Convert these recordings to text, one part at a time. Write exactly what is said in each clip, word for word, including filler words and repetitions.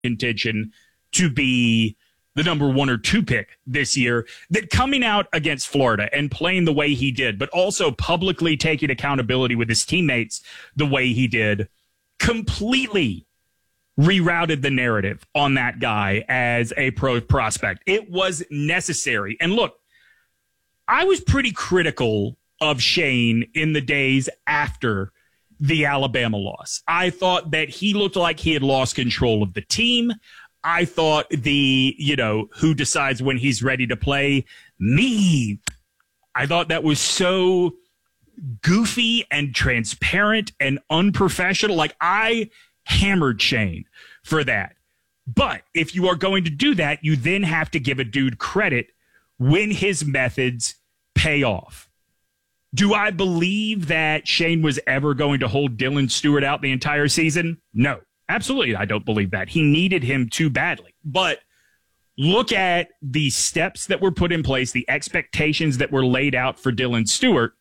contention to be the number one or two pick this year, that coming out against Florida and playing the way he did, but also publicly taking accountability with his teammates the way he did, completely rerouted the narrative on that guy as a pro prospect. It was necessary. And look, I was pretty critical of Shane in the days after the Alabama loss. I thought that he looked like he had lost control of the team. I thought the, you know, who decides when he's ready to play? Me. I thought that was so goofy and transparent and unprofessional. Like, I hammered Shane for that. But if you are going to do that, you then have to give a dude credit when his methods pay off. Do I believe that Shane was ever going to hold Dylan Stewart out the entire season? No, absolutely. I don't believe that. He needed him too badly. But look at the steps that were put in place, the expectations that were laid out for Dylan Stewart,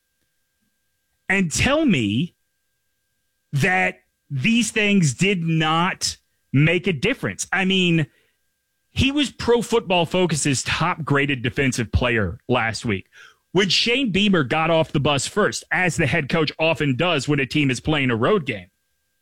and tell me that these things did not make a difference. I mean, he was Pro Football Focus's top-graded defensive player last week. When Shane Beamer got off the bus first, as the head coach often does when a team is playing a road game,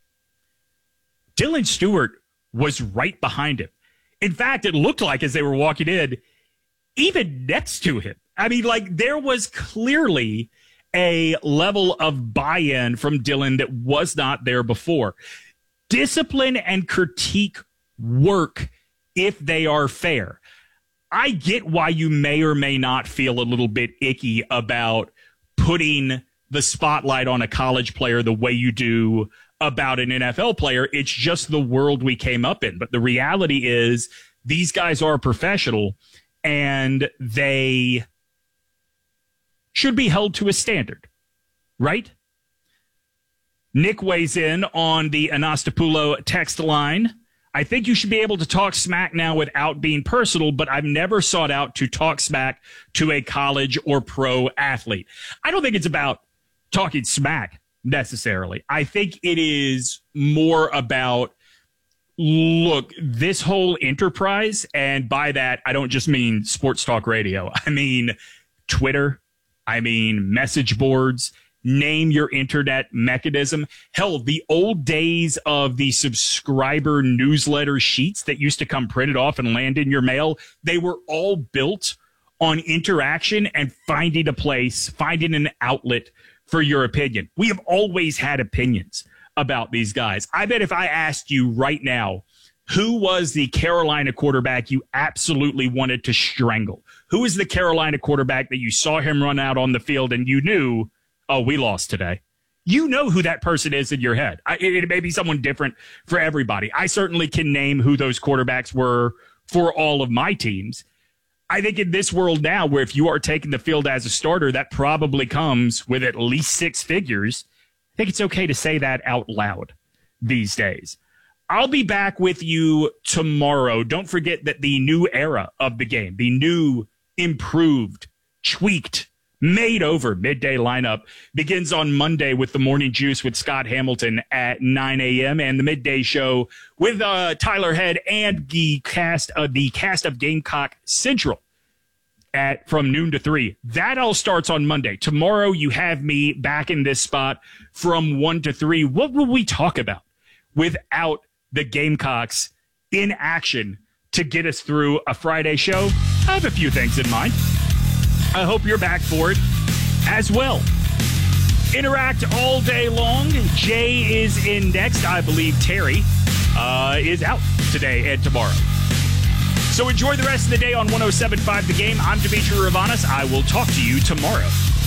Dylan Stewart was right behind him. In fact, it looked like as they were walking in, even next to him. I mean, like, there was clearly a level of buy-in from Dylan that was not there before. Discipline and critique work if they are fair. I get why you may or may not feel a little bit icky about putting the spotlight on a college player the way you do about an N F L player. It's just the world we came up in. But the reality is these guys are professional and they should be held to a standard, right? Nick weighs in on the Anastapulo text line. I think you should be able to talk smack now without being personal, but I've never sought out to talk smack to a college or pro athlete. I don't think it's about talking smack necessarily. I think it is more about, look, this whole enterprise, and by that, I don't just mean sports talk radio. I mean Twitter. I mean message boards. Name your internet mechanism. Hell, the old days of the subscriber newsletter sheets that used to come printed off and land in your mail, they were all built on interaction and finding a place, finding an outlet for your opinion. We have always had opinions about these guys. I bet if I asked you right now, who was the Carolina quarterback you absolutely wanted to strangle? Who is the Carolina quarterback that you saw him run out on the field and you knew, oh, we lost today? You know who that person is in your head. I, it, it may be someone different for everybody. I certainly can name who those quarterbacks were for all of my teams. I think in this world now, where if you are taking the field as a starter, that probably comes with at least six figures. I think it's okay to say that out loud these days. I'll be back with you tomorrow. Don't forget that the new era of the game, the new, improved, tweaked, made over midday lineup begins on Monday with the Morning Juice with Scott Hamilton at nine a.m. and the midday show with uh, Tyler Head and the cast of the cast of Gamecock Central at from noon to three. That all starts on Monday. Tomorrow you have me back in this spot from one to three. What will we talk about without the Gamecocks in action to get us through a Friday show? I have a few things in mind. I hope you're back for it as well. Interact all day long. Jay is in next. I believe Terry uh, is out today and tomorrow. So enjoy the rest of the day on one oh seven point five The Game. I'm Dimitri Ravanas. I will talk to you tomorrow.